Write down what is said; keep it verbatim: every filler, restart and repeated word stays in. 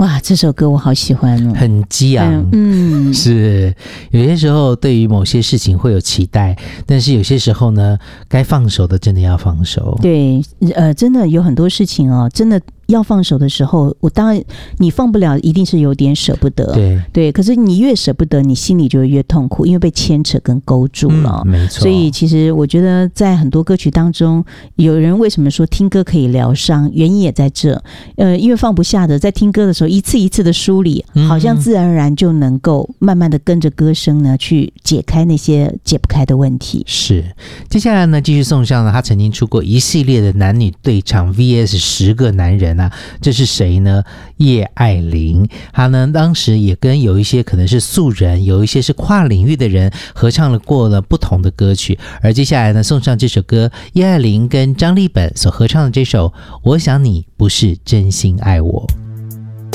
哇，这首歌我好喜欢哦， 很激昂， 嗯， 是有些时候对于某些事情会有期待，但是有些时候呢，该放手的真的要放手。 对，呃，真的有很多事情哦，真的要放手的时候，我当然你放不了，一定是有点舍不得， 对对，可是你越舍不得，你心里就会越痛苦，因为被牵扯跟勾住了， 嗯、没错。 所以其实我觉得在很多歌曲当中，有人为什么说听歌可以疗伤，原因也在这，呃，因为放不下的，在听歌的时候一次一次的梳理，好像自然而然就能够慢慢的跟着歌声呢去解开那些解不开的问题。 是，接下来呢继续送上呢，他曾经出过一系列的男女对唱 V S 十个男人啊，这是谁呢？叶爱玲，他呢当时也跟有一些可能是素人，有一些是跨领域的人合唱了过了不同的歌曲，而接下来呢送上这首歌，叶爱玲跟张立本所合唱的这首《我想你不是真心爱我》。